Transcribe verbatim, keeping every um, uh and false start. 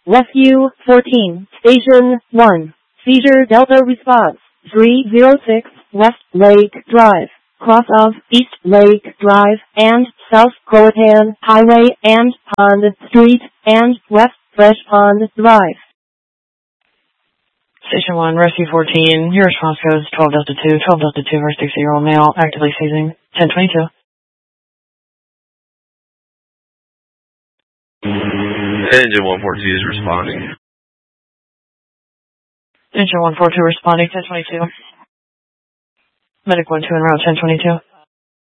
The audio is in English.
Rescue fourteen, Station one. Seizure Delta response, three oh six West Lake Drive, cross of East Lake Drive and South Croatan Highway and Pond Street and West Fresh Pond Drive. Station one, Rescue fourteen, your response codes twelve Delta two, twelve Delta two for a sixty-year-old male, actively seizing, ten twenty-two. Engine one forty-two is responding. Engine one forty-two responding, ten twenty-two. Medic one two en route, ten twenty-two.